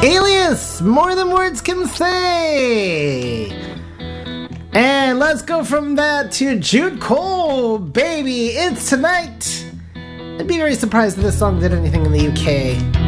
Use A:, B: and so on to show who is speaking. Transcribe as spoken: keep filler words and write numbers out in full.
A: Alias, More Than Words Can Say. And let's go from that to Jude Cole, Baby, It's Tonight. I'd be very surprised if this song did anything in the U K.